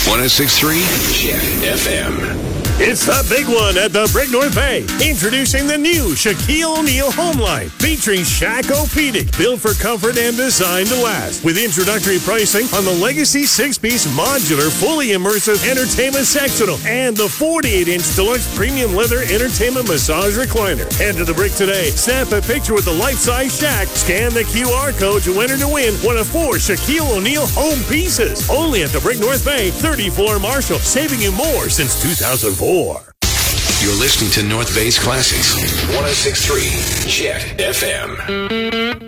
106.3 Jet FM. It's the big one at the Brick North Bay. Introducing the new Shaquille O'Neal Home Line, featuring Shaq-O-Pedic, built for comfort and designed to last. With introductory pricing on the Legacy 6-piece modular, fully immersive entertainment sectional and the 48-inch deluxe premium leather entertainment massage recliner. Head to the Brick today. Snap a picture with the life-size Shaq. Scan the QR code to enter to win one of 4 Shaquille O'Neal home pieces. Only at the Brick North Bay, 30 Floor Marshall, saving you more since 2004. You're listening to North Bay's Classics. 106.3 Jet FM.